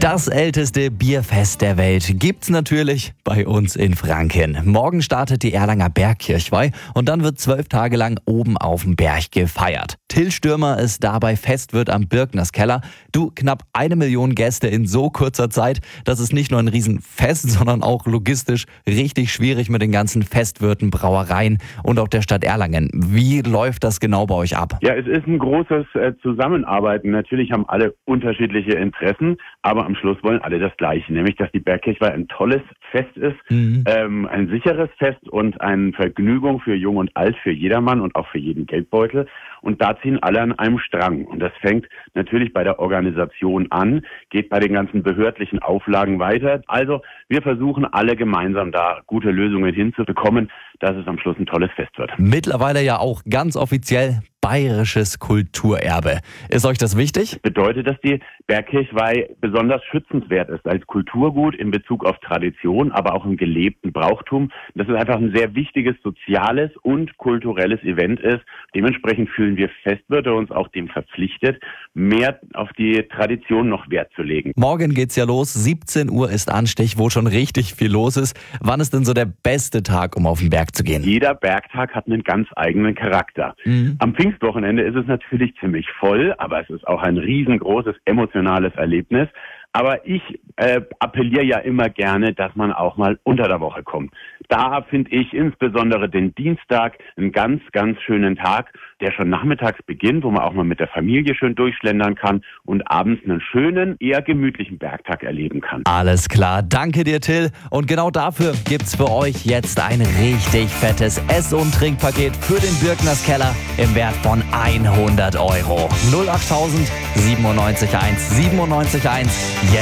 Das älteste Bierfest der Welt gibt's natürlich bei uns in Franken. Morgen startet die Erlanger Bergkirchweih und dann wird 12 Tage lang oben auf dem Berg gefeiert. Till Stürmer ist dabei Festwirt am Birkners Keller. Du, knapp 1 Million Gäste in so kurzer Zeit, das ist nicht nur ein Riesenfest, sondern auch logistisch richtig schwierig mit den ganzen Festwirten, Brauereien und auch der Stadt Erlangen. Wie läuft das genau bei euch ab? Ja, es ist ein großes Zusammenarbeiten. Natürlich haben alle unterschiedliche Interessen, aber am Schluss wollen alle das Gleiche, nämlich dass die Bergkirchweih ein tolles Fest ist, ein sicheres Fest und eine Vergnügung für Jung und Alt, für jedermann und auch für jeden Geldbeutel. Und da ziehen alle an einem Strang. Und das fängt natürlich bei der Organisation an, geht bei den ganzen behördlichen Auflagen weiter. Also wir versuchen alle gemeinsam da gute Lösungen hinzubekommen, dass es am Schluss ein tolles Fest wird. Mittlerweile ja auch ganz offiziell bayerisches Kulturerbe. Ist euch das wichtig? Bedeutet, dass die Bergkirchweih besonders schützenswert ist als Kulturgut in Bezug auf Tradition, aber auch im gelebten Brauchtum. Das ist einfach ein sehr wichtiges soziales und kulturelles Event ist. Dementsprechend fühlen wir Festwirte uns auch dem verpflichtet, mehr auf die Tradition noch Wert zu legen. Morgen geht's ja los. 17 Uhr ist Anstich, wo schon richtig viel los ist. Wann ist denn so der beste Tag, um auf den Berg zu gehen? Jeder Bergtag hat einen ganz eigenen Charakter. Am Pfingstwochenende ist es natürlich ziemlich voll, aber es ist auch ein riesengroßes emotionales Erlebnis. Aber ich appelliere ja immer gerne, dass man auch mal unter der Woche kommt. Da finde ich insbesondere den Dienstag einen ganz, ganz schönen Tag, der schon nachmittags beginnt, wo man auch mal mit der Familie schön durchschlendern kann und abends einen schönen, eher gemütlichen Bergtag erleben kann. Alles klar, danke dir, Till. Und genau dafür gibt's für euch jetzt ein richtig fettes Ess- und Trinkpaket für den Birkners Keller im Wert von 100 €. 08000 97 1 97 1.